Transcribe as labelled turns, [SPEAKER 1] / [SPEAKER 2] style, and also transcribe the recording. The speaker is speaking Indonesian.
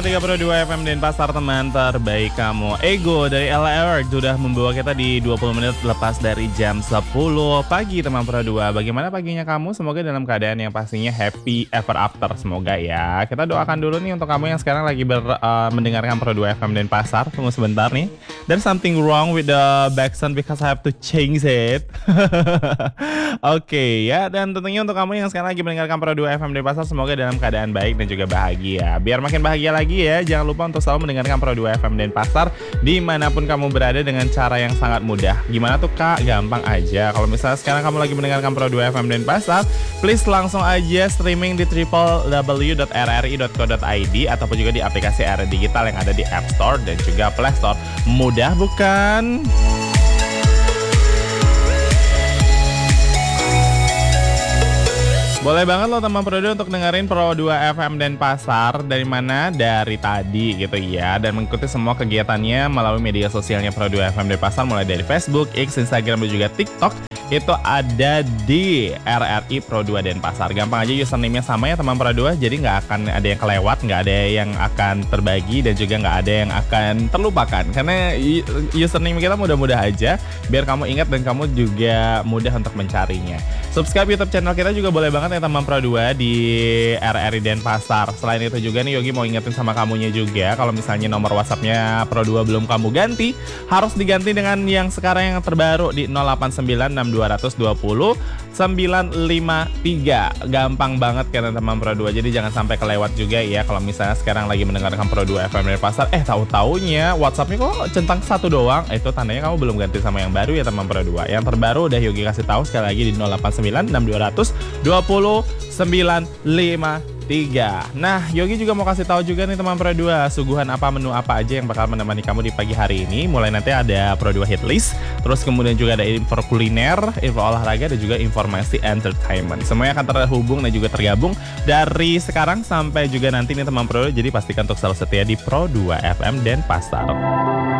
[SPEAKER 1] 101,3 Pro 2 FM Denpasar, teman terbaik kamu. Ego dari LR sudah membawa kita di 20 menit lepas dari jam 10 pagi, teman Pro 2. Bagaimana paginya kamu? Semoga dalam keadaan yang pastinya happy ever after. Semoga ya. Kita doakan dulu nih untuk kamu yang sekarang lagi mendengarkan Pro 2 FM Denpasar. Tunggu sebentar nih. There's something wrong with the background because I have to change it. Oke ya, dan tentunya untuk kamu yang sekarang lagi mendengarkan Pro 2 FM Denpasar, semoga dalam keadaan baik dan juga bahagia. Biar makin bahagia lagi ya, jangan lupa untuk selalu mendengarkan Pro 2 FM Denpasar dimanapun kamu berada dengan cara yang sangat mudah. Gimana tuh Kak? Gampang aja. Kalau misalnya sekarang kamu lagi mendengarkan Pro 2 FM Denpasar, please langsung aja streaming di www.rri.co.id ataupun juga di aplikasi RRI Digital yang ada di App Store dan juga Play Store. Mudah bukan? Boleh banget lo teman Pro 2 untuk dengerin Pro 2 FM Denpasar dari mana? Dari tadi gitu ya. Dan mengikuti semua kegiatannya melalui media sosialnya Pro 2 FM Denpasar, mulai dari Facebook, X, Instagram dan juga TikTok. Itu ada di RRI Pro 2 Denpasar. Gampang aja, username-nya sama ya teman Pro 2. Jadi nggak akan ada yang kelewat, nggak ada yang akan terbagi, dan juga nggak ada yang akan terlupakan. Karena username kita mudah-mudah aja, biar kamu ingat dan kamu juga mudah untuk mencarinya. Subscribe YouTube channel kita juga boleh banget ya teman Pro 2 di RRI Denpasar. Selain itu juga nih Yogi mau ingetin sama kamunya juga, kalau misalnya nomor WhatsApp-nya Pro 2 belum kamu ganti, harus diganti dengan yang sekarang yang terbaru di 0896220953. Gampang banget kan teman Pro 2. Jadi jangan sampai kelewat juga ya kalau misalnya sekarang lagi mendengarkan Pro 2 FM Denpasar, tahu-taunya WhatsApp-nya kok centang satu doang. Itu tandanya kamu belum ganti sama yang baru ya teman Pro 2. Yang terbaru udah Yogi kasih tahu sekali lagi di 0896220953. Nah, Yogi juga mau kasih tahu juga nih teman Pro 2, suguhan apa, menu apa aja yang bakal menemani kamu di pagi hari ini. Mulai nanti ada Pro 2 Hit List, terus kemudian juga ada info kuliner, info olahraga, dan juga informasi entertainment. Semuanya akan terhubung dan juga tergabung dari sekarang sampai juga nanti nih teman Pro 2. Jadi pastikan untuk selalu setia di Pro 2 FM Denpasar.